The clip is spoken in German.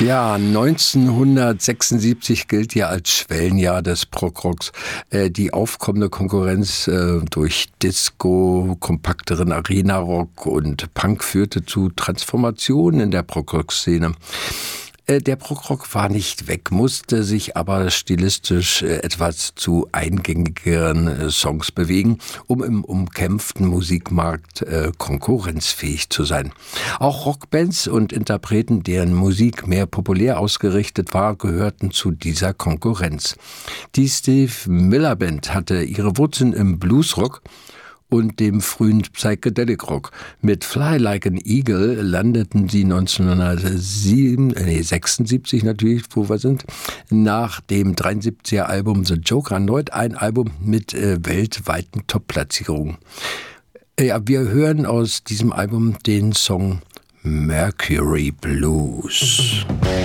Ja, 1976 gilt ja als Schwellenjahr des Prog-Rocks. Die aufkommende Konkurrenz durch Disco, kompakteren Arena-Rock und Punk führte zu Transformationen in der Prog-Rock-Szene. Der Prog-Rock war nicht weg, musste sich aber stilistisch etwas zu eingängigeren Songs bewegen, um im umkämpften Musikmarkt konkurrenzfähig zu sein. Auch Rockbands und Interpreten, deren Musik mehr populär ausgerichtet war, gehörten zu dieser Konkurrenz. Die Steve Miller Band hatte ihre Wurzeln im Bluesrock und dem frühen Psychedelic Rock. Mit Fly Like an Eagle landeten sie 1976 natürlich, wo wir sind, nach dem 73er Album The Joker erneut ein Album mit weltweiten Top-Platzierungen. Ja, wir hören aus diesem Album den Song Mercury Blues.